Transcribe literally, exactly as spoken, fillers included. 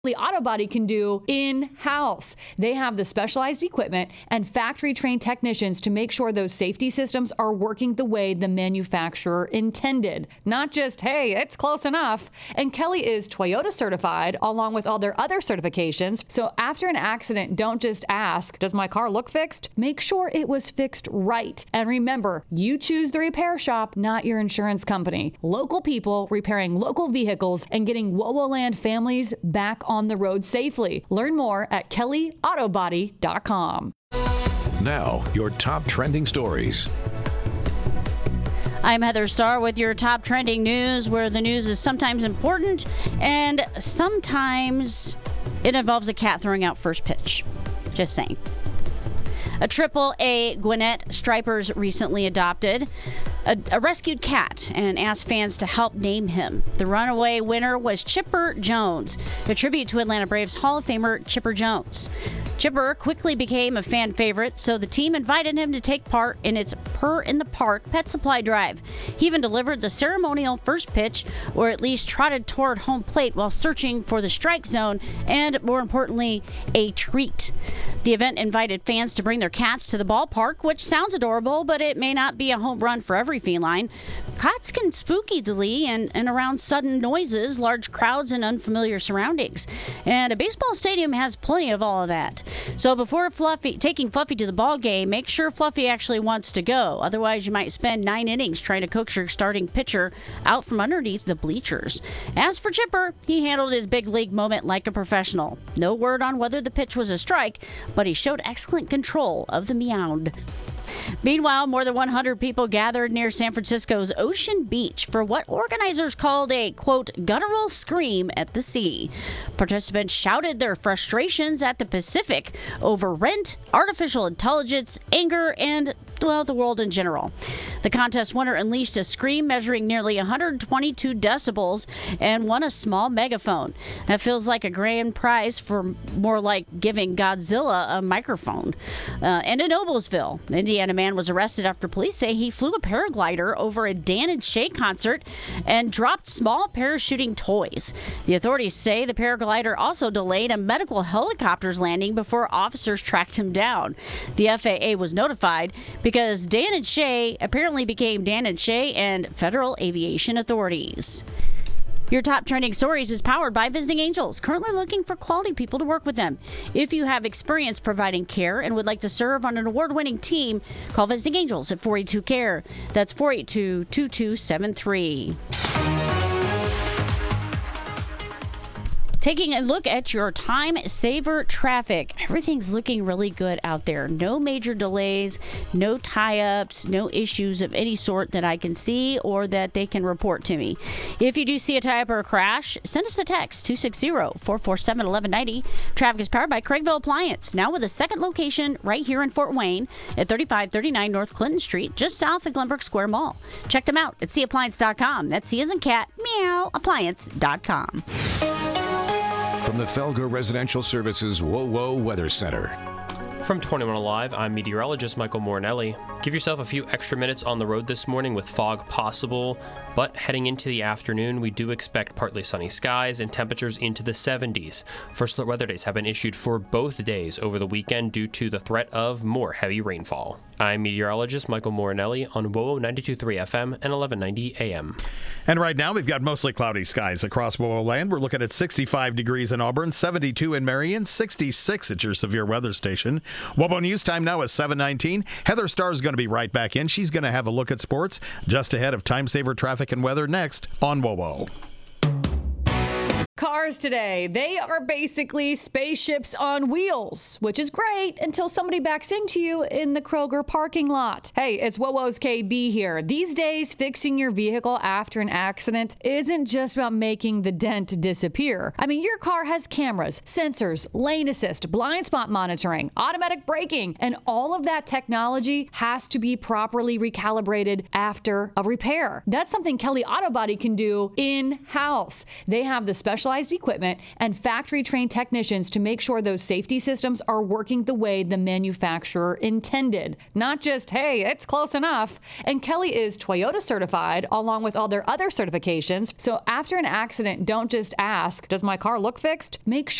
Auto Body can do in-house. They have the specialized equipment and factory-trained technicians to make sure those safety systems are working the way the manufacturer intended. Not just, hey, it's close enough. And Kelly is Toyota certified along with all their other certifications. So after an accident, don't just ask, does my car look fixed? Make sure it was fixed right. And remember, you choose the repair shop, not your insurance company. Local people repairing local vehicles and getting WOWOland families back on the road safely. Learn more at kelly auto body dot com. Now, your top trending stories. I'm Heather Starr with your top trending news, where the news is sometimes important and sometimes it involves a cat throwing out first pitch. Just saying. A triple A Gwinnett Stripers recently adopted a, a rescued cat and asked fans to help name him. The runaway winner was Chipper Jones, a tribute to Atlanta Braves Hall of Famer Chipper Jones. Chipper quickly became a fan favorite, so the team invited him to take part in its Purr in the Park pet supply drive. He even delivered the ceremonial first pitch, or at least trotted toward home plate while searching for the strike zone and, more importantly, a treat. The event invited fans to bring their cats to the ballpark, which sounds adorable, but it may not be a home run for every feline. Cats can spook easily and, and around sudden noises, large crowds, and unfamiliar surroundings. And a baseball stadium has plenty of all of that. So before Fluffy taking Fluffy to the ball game, make sure Fluffy actually wants to go. Otherwise, you might spend nine innings trying to coax your starting pitcher out from underneath the bleachers. As for Chipper, he handled his big league moment like a professional. No word on whether the pitch was a strike, but he showed excellent control of the meowed. Meanwhile, more than one hundred people gathered near San Francisco's Ocean Beach for what organizers called a, quote, guttural scream at the sea. Participants shouted their frustrations at the Pacific over rent, artificial intelligence, anger, and, well, the world in general. The contest winner unleashed a scream measuring nearly one hundred twenty-two decibels and won a small megaphone. That feels like a grand prize for more like giving Godzilla a microphone. Uh, and in Noblesville, Indiana man was arrested after police say he flew a paraglider over a Dan and Shay concert and dropped small parachuting toys. The authorities say the paraglider also delayed a medical helicopter's landing before officers tracked him down. The F A A was notified because Dan and Shay apparently became Dan and Shay and federal aviation authorities. Your top trending stories is powered by Visiting Angels, currently looking for quality people to work with them. If you have experience providing care and would like to serve on an award-winning team, call Visiting Angels at four eight two, C A R E. That's four eight two, two two seven three. Taking a look at your time saver traffic. Everything's looking really good out there. No major delays, no tie-ups, no issues of any sort that I can see or that they can report to me. If you do see a tie-up or a crash, send us a text, two six zero, four four seven, one one nine zero. Traffic is powered by Craigville Appliance, now with a second location right here in Fort Wayne at thirty-five thirty-nine North Clinton Street, just south of Glenbrook Square Mall. Check them out at C appliance dot com. That's C as in cat, meow, appliance dot com. From the Felger Residential Services WOWO Weather Center. From twenty-one Alive, I'm meteorologist Michael Morinelli. Give yourself a few extra minutes on the road this morning with fog possible, but heading into the afternoon, we do expect partly sunny skies and temperatures into the seventies. First alert weather days have been issued for both days over the weekend due to the threat of more heavy rainfall. I'm meteorologist Michael Morinelli on WOWO ninety-two point three F M and eleven ninety A M. And right now, we've got mostly cloudy skies across WOWO land. We're looking at sixty-five degrees in Auburn, seventy-two in Marion, sixty-six at your severe weather station. WOWO News time now is seven nineteen. Heather Starr is going to be right back in. She's going to have a look at sports just ahead of Time Saver Traffic and Weather next on WOWO. Cars today, they are basically spaceships on wheels, which is great until somebody backs into you in the Kroger parking lot. Hey, it's WOWO's K B here. These days, fixing your vehicle after an accident isn't just about making the dent disappear. I mean, your car has cameras, sensors, lane assist, blind spot monitoring, automatic braking, and all of that technology has to be properly recalibrated after a repair. That's something Kelly Auto Body can do in-house. They have the special specialized equipment and factory-trained technicians to make sure those safety systems are working the way the manufacturer intended. Not just, hey, it's close enough. And Kelly is Toyota certified along with all their other certifications. So after an accident, don't just ask, does my car look fixed? Make